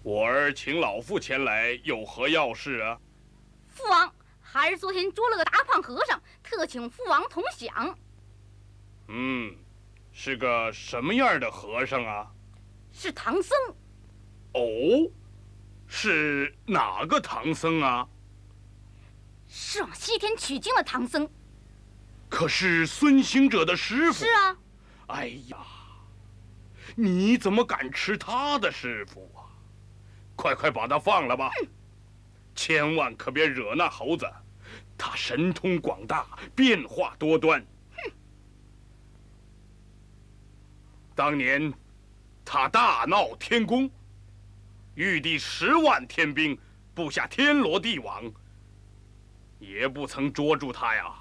我儿请老父前来，有何要事啊？ 父王，孩儿昨天捉了个大胖和尚，特请父王同享。 是个什么样的和尚啊？ 是唐僧。 哦，是哪个唐僧啊？ 是往西天取经的唐僧。 可是孙行者的师傅。 是啊。 哎呀，你怎么敢吃他的师傅啊？快把他放了吧！千万可别惹那猴子，他神通广大，变化多端。当年他大闹天宫，玉帝10万天兵布下天罗地网，也不曾捉住他呀。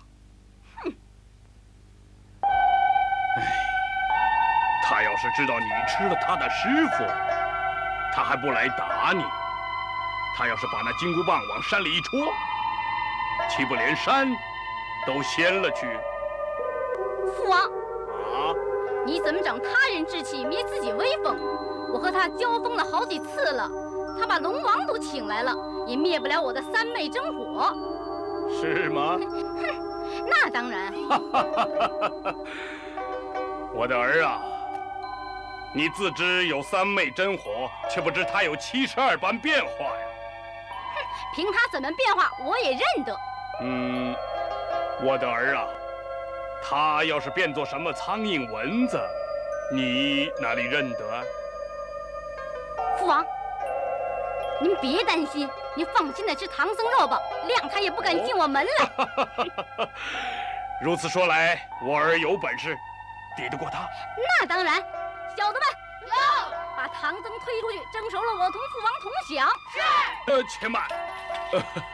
他要是知道你吃了他的师傅，他还不来打你。他要是把那金箍棒往山里一戳，岂不连山都掀了去？ 父王， 啊！ 你怎么长他人志气，灭自己威风？我和他交锋了好几次了，他把龙王都请来了，也灭不了我的3昧真火。 是吗？ 那当然。 我的儿啊，你自知有3昧真火，却不知他有72般变化呀。 凭他怎么变化，我也认得。 我的儿啊，他要是变作什么苍蝇蚊子，你哪里认得？ 父王，您别担心，您放心的吃唐僧肉吧，谅他也不敢进我门来。 如此说来，我儿有本事，抵得过他。 那当然，小子们，把唐僧推出去，征收了我同父王同享。 且慢。